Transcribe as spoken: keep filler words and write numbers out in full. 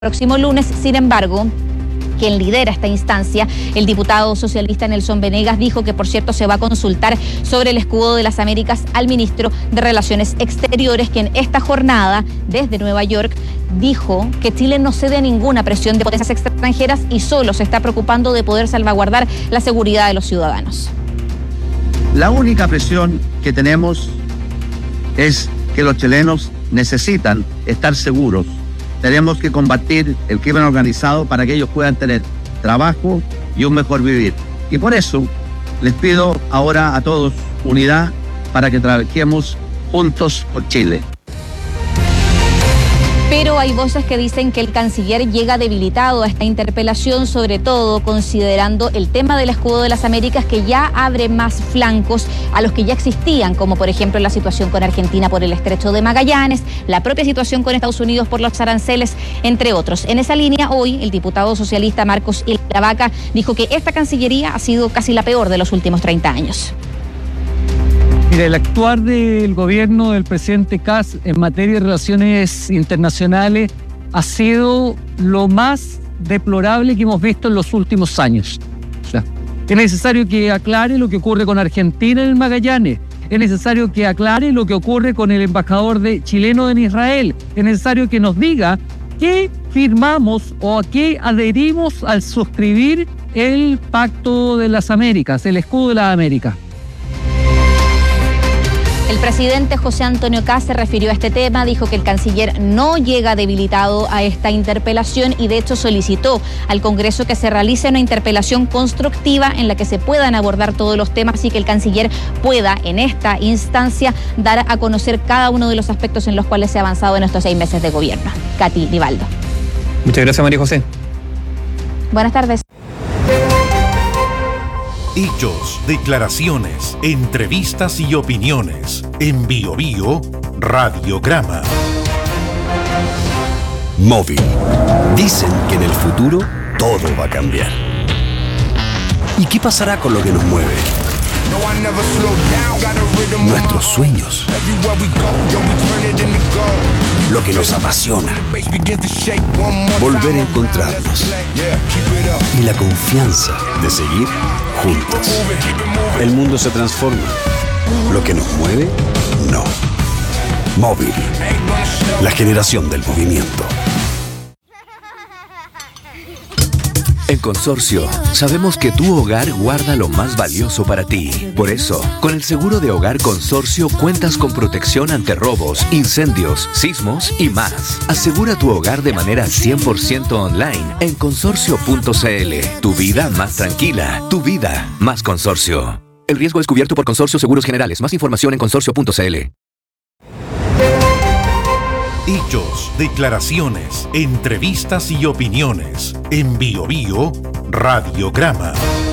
próximo lunes. Sin embargo, quien lidera esta instancia, el diputado socialista Nelson Venegas, dijo que por cierto se va a consultar sobre el escudo de las Américas al ministro de Relaciones Exteriores, quien esta jornada desde Nueva York dijo que Chile no cede a ninguna presión de potencias extranjeras y solo se está preocupando de poder salvaguardar la seguridad de los ciudadanos. La única presión que tenemos es que los chilenos necesitan estar seguros. Tenemos que combatir el crimen organizado para que ellos puedan tener trabajo y un mejor vivir. Y por eso les pido ahora a todos unidad para que trabajemos juntos por Chile. Pero hay voces que dicen que el canciller llega debilitado a esta interpelación, sobre todo considerando el tema del escudo de las Américas, que ya abre más flancos a los que ya existían, como por ejemplo la situación con Argentina por el estrecho de Magallanes, la propia situación con Estados Unidos por los aranceles, entre otros. En esa línea, hoy el diputado socialista Marcos Ilavaca dijo que esta Cancillería ha sido casi la peor de los últimos treinta años. Mira, el actuar del gobierno del presidente Kast en materia de relaciones internacionales ha sido lo más deplorable que hemos visto en los últimos años. O sea, es necesario que aclare lo que ocurre con Argentina en el Magallanes. Es necesario que aclare lo que ocurre con el embajador de chileno en Israel. Es necesario que nos diga qué firmamos o a qué adherimos al suscribir el Pacto de las Américas, el escudo de las Américas. El presidente José Antonio Kast se refirió a este tema, dijo que el canciller no llega debilitado a esta interpelación y de hecho solicitó al Congreso que se realice una interpelación constructiva en la que se puedan abordar todos los temas y que el canciller pueda en esta instancia dar a conocer cada uno de los aspectos en los cuales se ha avanzado en estos seis meses de gobierno. Katy Rivaldo. Muchas gracias, María José. Buenas tardes. Hechos, declaraciones, entrevistas y opiniones. En Bio Bio, Radiograma. Móvil. Dicen que en el futuro todo va a cambiar. ¿Y qué pasará con lo que nos mueve? Nuestros sueños. Lo que nos apasiona. Volver a encontrarnos. Y la confianza de seguir juntos. El mundo se transforma. Lo que nos mueve, no. Móvil. La generación del movimiento. En Consorcio, sabemos que tu hogar guarda lo más valioso para ti. Por eso, con el seguro de hogar Consorcio cuentas con protección ante robos, incendios, sismos y más. Asegura tu hogar de manera cien por ciento online en consorcio punto c l. Tu vida más tranquila, tu vida más Consorcio. El riesgo es cubierto por Consorcio Seguros Generales. Más información en consorcio punto c l. Hechos, declaraciones, entrevistas y opiniones. En Bio Bio, Radiograma.